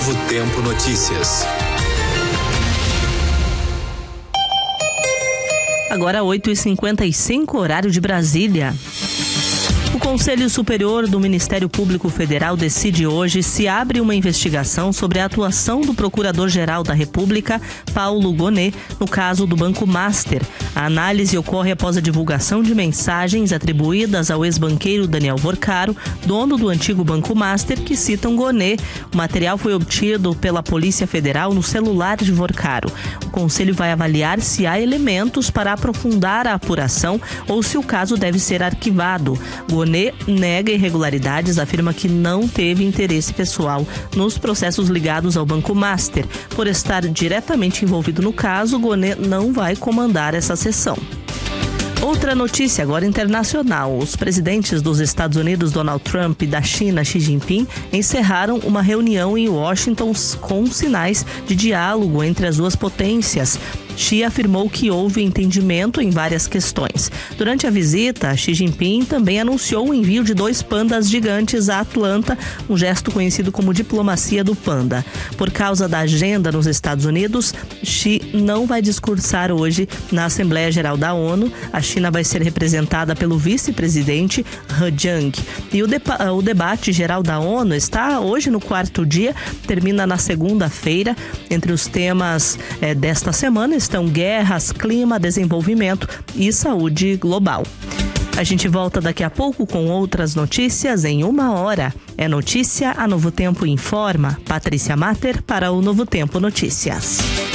Novo Tempo Notícias. Agora 8h55, horário de Brasília. O Conselho Superior do Ministério Público Federal decide hoje se abre uma investigação sobre a atuação do Procurador-Geral da República, Paulo Gonet, no caso do Banco Master. A análise ocorre após a divulgação de mensagens atribuídas ao ex-banqueiro Daniel Vorcaro, dono do antigo Banco Master, que citam Gonet. O material foi obtido pela Polícia Federal no celular de Vorcaro. O Conselho vai avaliar se há elementos para aprofundar a apuração ou se o caso deve ser arquivado. Gonet nega irregularidades, afirma que não teve interesse pessoal nos processos ligados ao Banco Master. Por estar diretamente envolvido no caso, Gonet não vai comandar essa sessão. Outra notícia agora internacional. Os presidentes dos Estados Unidos, Donald Trump, e da China, Xi Jinping, encerraram uma reunião em Washington com sinais de diálogo entre as duas potências. Xi afirmou que houve entendimento em várias questões. Durante a visita, Xi Jinping também anunciou o envio de 2 pandas gigantes a Atlanta, um gesto conhecido como diplomacia do panda. Por causa da agenda nos Estados Unidos, Xi não vai discursar hoje na Assembleia Geral da ONU. A China vai ser representada pelo vice-presidente He Jianqi. E o debate geral da ONU está hoje no 4º dia, termina na segunda-feira. Entre os temas desta semana estão guerras, clima, desenvolvimento e saúde global. A gente volta daqui a pouco com outras notícias em 1 hora. É notícia, a Novo Tempo informa. Patrícia Mater para o Novo Tempo Notícias.